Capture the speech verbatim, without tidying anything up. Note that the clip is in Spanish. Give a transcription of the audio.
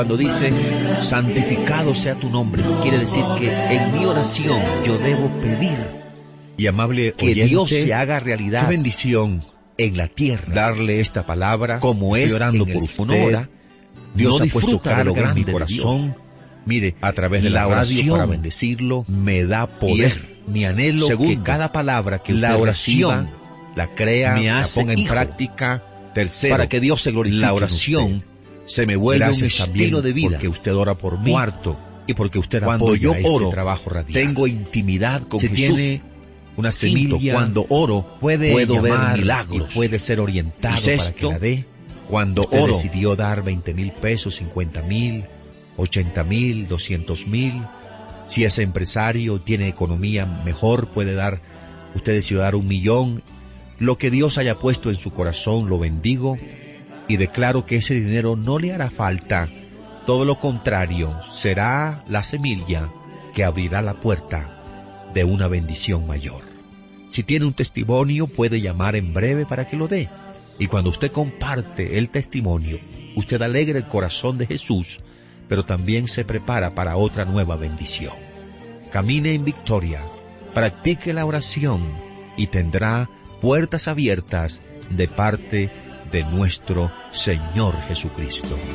Cuando dice, santificado sea tu nombre, quiere decir que en mi oración yo debo pedir Y amable que oyente, Dios se haga realidad qué bendición en la tierra. darle esta palabra. Como Estoy es orando en por el usted. Sonora, Dios no ha puesto disfruta de lo carga en mi grande de corazón. Mire, a través de La la, radio oración para bendecirlo, me da Y es poder. mi anhelo Segundo, que cada palabra que la usted oración reciba, la crea, me la hace ponga en hijo. práctica, Tercero, para que Dios se glorifique la en oración usted. se me vuelve Gracias un también estilo de vida porque usted ora por mí. Cuarto, Y porque usted cuando apoya yo este oro, trabajo radial. tengo intimidad con Si Jesús. tiene una Quinto, semilla, cuando oro, puede puedo ver llamar milagros. y puede ser orientado Y sexto, para que la dé. Cuando Usted oro, decidió dar veinte mil pesos, cincuenta mil, ochenta mil, doscientos mil. Si es empresario, tiene economía mejor, puede dar, usted decidió dar un millón. Lo que Dios haya puesto en su corazón, lo bendigo y declaro que ese dinero no le hará falta. Todo lo contrario, será la semilla que abrirá la puerta de una bendición mayor. Si tiene un testimonio, puede llamar en breve para que lo dé. Y cuando usted comparte el testimonio, usted alegra el corazón de Jesús, pero también se prepara para otra nueva bendición. Camine en victoria, practique la oración y tendrá puertas abiertas de parte de nuestro Señor Jesucristo.